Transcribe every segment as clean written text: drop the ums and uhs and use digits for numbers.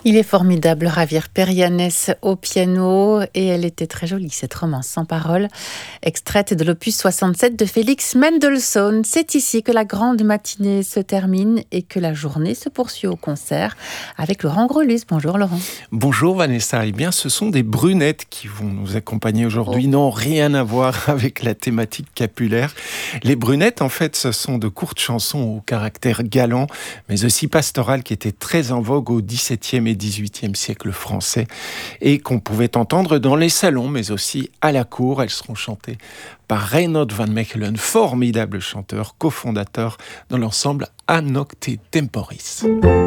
Il est formidable, Javier Perianes au piano, et elle était très jolie, cette romance sans parole, extraite de l'opus 67 de Félix Mendelssohn. C'est ici que la grande matinée se termine et que la journée se poursuit au concert avec Laurent Grelus. Bonjour Laurent. Bonjour Vanessa. Eh bien, ce sont des brunettes qui vont nous accompagner aujourd'hui. Non, rien à voir avec la thématique capulaire. Les brunettes, en fait, ce sont de courtes chansons au caractère galant, mais aussi pastoral, qui étaient très en vogue au XVIIe et XVIIIe siècle français et qu'on pouvait entendre dans les salons, mais aussi à la cour. Elles seront chantées par Reinout van Mechelen, formidable chanteur, cofondateur de l'ensemble Anocte Temporis.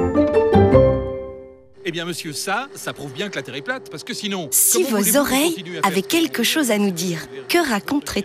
Eh bien, monsieur, ça prouve bien que la Terre est plate, parce que sinon... Si vos oreilles avaient quelque chose à nous dire, que raconteraient-elles ?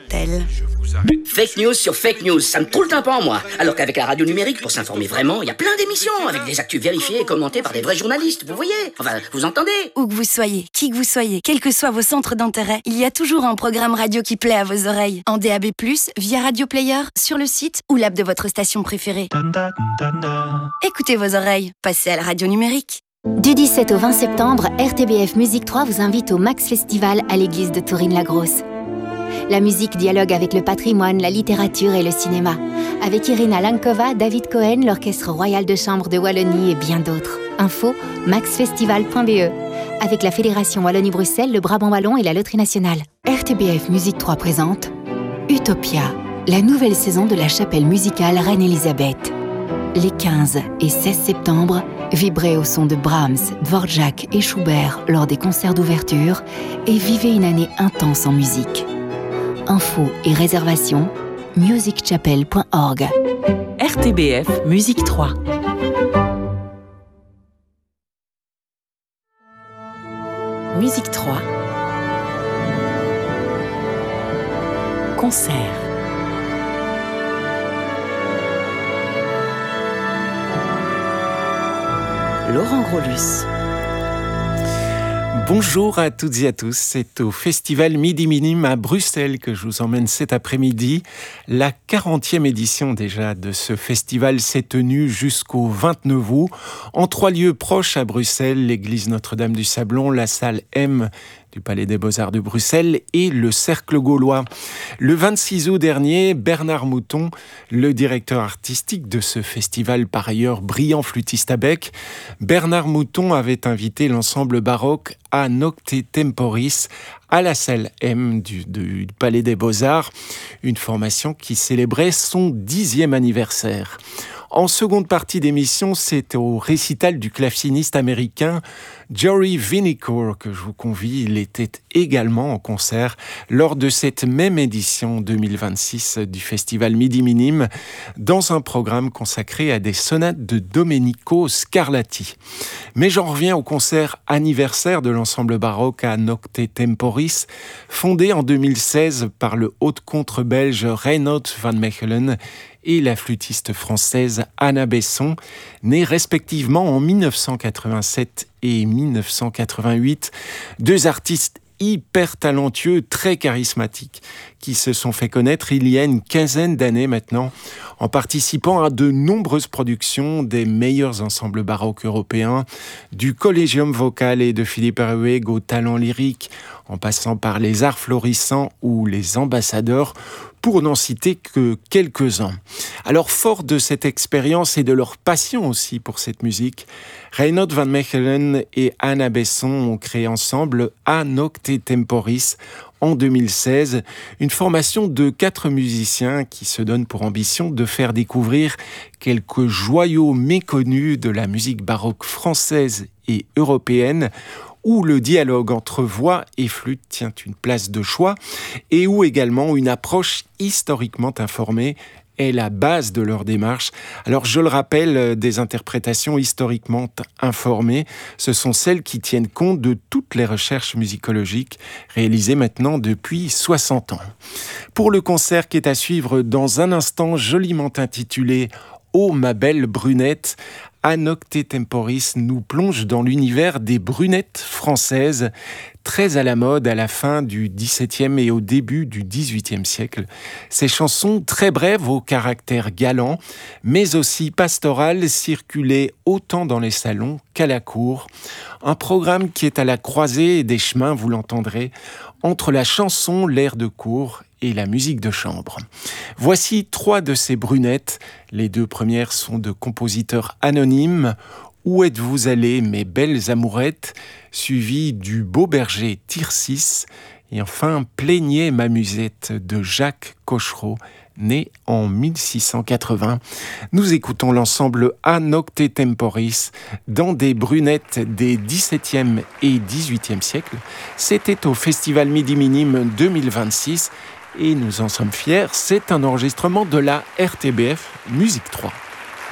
Fake news sur fake news, ça me troule le tympan, moi. Alors qu'avec la radio numérique, pour s'informer vraiment, il y a plein d'émissions, avec des actus vérifiées et commentées par des vrais journalistes, vous voyez ? Enfin, vous entendez ? Où que vous soyez, qui que vous soyez, quels que soient vos centres d'intérêt, il y a toujours un programme radio qui plaît à vos oreilles. En DAB+, via Radio Player, sur le site ou l'app de votre station préférée. Écoutez vos oreilles, passez à la radio numérique. Du 17 au 20 septembre, RTBF Musique 3 vous invite au Max Festival à l'église de Tourine-la-Grosse. La musique dialogue avec le patrimoine, la littérature et le cinéma. Avec Irina Lankova, David Cohen, l'Orchestre Royal de Chambre de Wallonie et bien d'autres. Info, maxfestival.be. Avec la Fédération Wallonie-Bruxelles, le Brabant Wallon et la Loterie Nationale. RTBF Musique 3 présente Utopia, la nouvelle saison de la chapelle musicale Reine-Élisabeth. Les 15 et 16 septembre, vibrez au son de Brahms, Dvorak et Schubert lors des concerts d'ouverture et vivez une année intense en musique. Infos et réservations, musicchapel.org. RTBF Musique 3. Musique 3. Concert. Laurent Grelus. Bonjour à toutes et à tous, c'est au Festival Midi Minime à Bruxelles que je vous emmène cet après-midi. La 40e édition déjà de ce festival s'est tenue jusqu'au 29 août en 3 lieux proches à Bruxelles, l'église Notre-Dame du Sablon, la salle M du Palais des Beaux-Arts de Bruxelles et le Cercle Gaulois. Le 26 août dernier, Bernard Mouton, le directeur artistique de ce festival, par ailleurs brillant flûtiste à bec, Bernard Mouton avait invité l'ensemble baroque Anocte Temporis à la salle M du Palais des Beaux-Arts, une formation qui célébrait son 10e anniversaire. En seconde partie d'émission, c'est au récital du claveciniste américain Jory Vinicour que je vous convie. Il était également en concert lors de cette même édition 2026 du Festival Midi Minime dans un programme consacré à des sonates de Domenico Scarlatti. Mais j'en reviens au concert anniversaire de l'ensemble baroque Anocte Temporis, fondé en 2016 par le haut-contre belge Reinout van Mechelen et la flûtiste française Anna Besson, nés respectivement en 1987 et 1988, deux artistes hyper talentueux, très charismatiques, qui se sont fait connaître il y a une quinzaine d'années maintenant, en participant à de nombreuses productions des meilleurs ensembles baroques européens, du Collegium Vocal et de Philippe Herweg au talent lyrique, en passant par les Arts Florissants ou les Ambassadeurs, pour n'en citer que quelques-uns. Alors, fort de cette expérience et de leur passion aussi pour cette musique, Reinout van Mechelen et Anna Besson ont créé ensemble Anocte Temporis en 2016, une formation de 4 musiciens qui se donnent pour ambition de faire découvrir quelques joyaux méconnus de la musique baroque française et européenne, où le dialogue entre voix et flûte tient une place de choix et où également une approche historiquement informée est la base de leur démarche. Alors je le rappelle, des interprétations historiquement informées, ce sont celles qui tiennent compte de toutes les recherches musicologiques réalisées maintenant depuis 60 ans. Pour le concert qui est à suivre dans un instant, joliment intitulé « Oh ma belle brunette », A Nocte Temporis nous plonge dans l'univers des brunettes françaises, très à la mode à la fin du XVIIe et au début du XVIIIe siècle. Ces chansons très brèves au caractère galant, mais aussi pastoral, circulaient autant dans les salons qu'à la cour. Un programme qui est à la croisée des chemins, vous l'entendrez, entre la chanson, l'air de cour et la musique de chambre. Voici 3 de ces brunettes. Les 2 premières sont de compositeurs anonymes. Où êtes-vous allés, mes belles amourettes, suivi du beau berger Tircis, et enfin Plaignez ma musette de Jacques Cochereau, né en 1680. Nous écoutons l'ensemble A Nocte Temporis dans des brunettes des XVIIe et XVIIIe siècles. C'était au Festival Midi Minime 2026 et nous en sommes fiers. C'est un enregistrement de la RTBF Musique 3.